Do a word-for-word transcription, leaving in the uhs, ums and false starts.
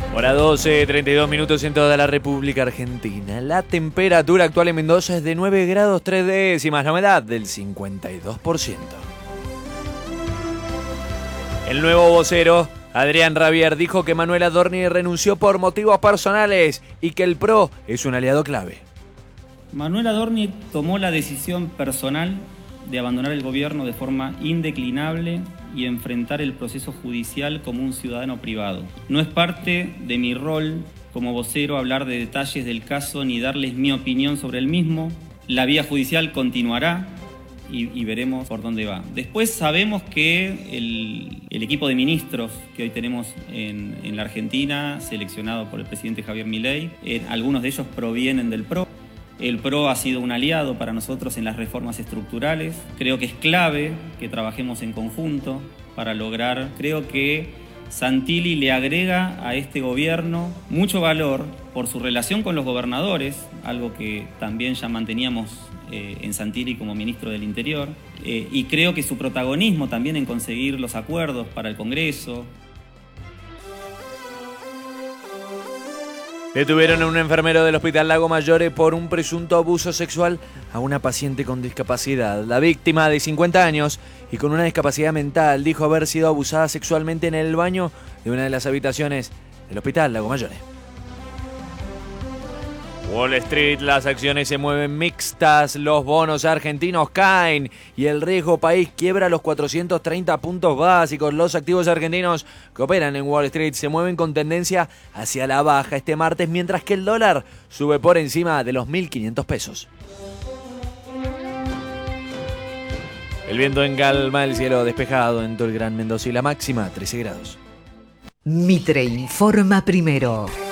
Hora doce, treinta y dos minutos en toda la República Argentina. La temperatura actual en Mendoza es de nueve grados tres décimas, la humedad del cincuenta y dos por ciento. El nuevo vocero, Adrián Rabier, dijo que Manuel Adorni renunció por motivos personales y que el P R O es un aliado clave. Manuel Adorni tomó la decisión personal de abandonar el gobierno de forma indeclinable y enfrentar el proceso judicial como un ciudadano privado. No es parte de mi rol como vocero hablar de detalles del caso ni darles mi opinión sobre el mismo. La vía judicial continuará y, y veremos por dónde va. Después sabemos que el, el equipo de ministros que hoy tenemos en, en la Argentina, seleccionado por el presidente Javier Milei, eh, algunos de ellos provienen del P R O. El P R O ha sido un aliado para nosotros en las reformas estructurales. Creo que es clave que trabajemos en conjunto para lograr. Creo que Santilli le agrega a este gobierno mucho valor por su relación con los gobernadores, algo que también ya manteníamos eh, en Santilli como ministro del Interior. Eh, y creo que su protagonismo también en conseguir los acuerdos para el Congreso. Detuvieron a un enfermero del Hospital Lago Mayor por un presunto abuso sexual a una paciente con discapacidad. La víctima, de cincuenta años y con una discapacidad mental, dijo haber sido abusada sexualmente en el baño de una de las habitaciones del Hospital Lago Mayor. Wall Street, las acciones se mueven mixtas, los bonos argentinos caen y el riesgo país quiebra los cuatrocientos treinta puntos básicos. Los activos argentinos que operan en Wall Street se mueven con tendencia hacia la baja este martes, mientras que el dólar sube por encima de los mil quinientos pesos. El viento encalma, el cielo despejado en todo el Gran Mendoza y la máxima trece grados. Mitre informa primero.